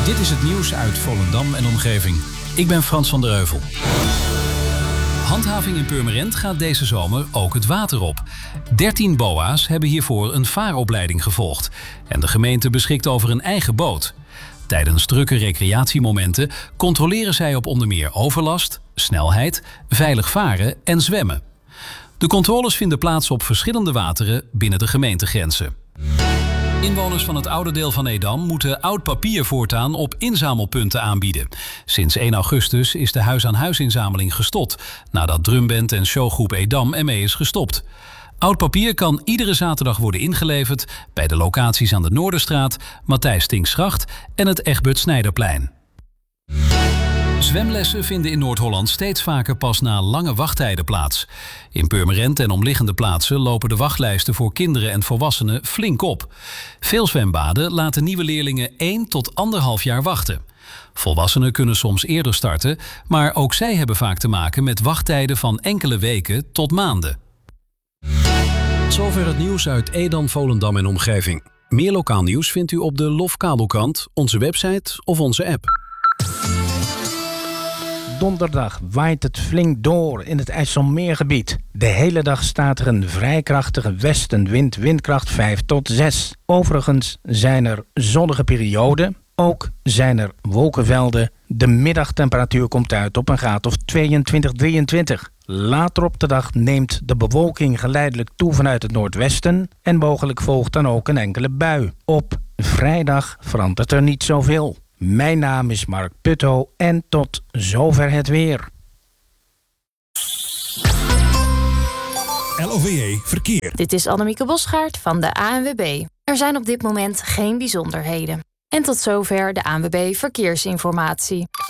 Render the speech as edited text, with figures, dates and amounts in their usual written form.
Dit is het nieuws uit Volendam en omgeving. Ik ben Frans van der Heuvel. Handhaving in Purmerend gaat deze zomer ook het water op. 13 BOA's hebben hiervoor een vaaropleiding gevolgd. En de gemeente beschikt over een eigen boot. Tijdens drukke recreatiemomenten controleren zij op onder meer overlast, snelheid, veilig varen en zwemmen. De controles vinden plaats op verschillende wateren binnen de gemeentegrenzen. Inwoners van het oude deel van Edam moeten oud papier voortaan op inzamelpunten aanbieden. Sinds 1 augustus is de huis-aan-huis-inzameling gestopt, nadat drumband en showgroep Edam ermee is gestopt. Oud papier kan iedere zaterdag worden ingeleverd bij de locaties aan de Noorderstraat, Matthijs Tinksgracht en het Egbert Snijderplein. Zwemlessen vinden in Noord-Holland steeds vaker pas na lange wachttijden plaats. In Purmerend en omliggende plaatsen lopen de wachtlijsten voor kinderen en volwassenen flink op. Veel zwembaden laten nieuwe leerlingen 1 tot 1,5 jaar wachten. Volwassenen kunnen soms eerder starten, maar ook zij hebben vaak te maken met wachttijden van enkele weken tot maanden. Zover het nieuws uit Edam, Volendam en omgeving. Meer lokaal nieuws vindt u op de LOF Kabelkrant, onze website of onze app. Donderdag waait het flink door in het IJsselmeergebied. De hele dag staat er een vrij krachtige westenwind, windkracht 5 tot 6. Overigens zijn er zonnige perioden. Ook zijn er wolkenvelden. De middagtemperatuur komt uit op een graad of 22, 23. Later op de dag neemt de bewolking geleidelijk toe vanuit het noordwesten en mogelijk volgt dan ook een enkele bui. Op vrijdag verandert er niet zoveel. Mijn naam is Mark Putto en tot zover het weer. LOVE Verkeer. Dit is Annemieke Bosgaard van de ANWB. Er zijn op dit moment geen bijzonderheden. En tot zover de ANWB Verkeersinformatie.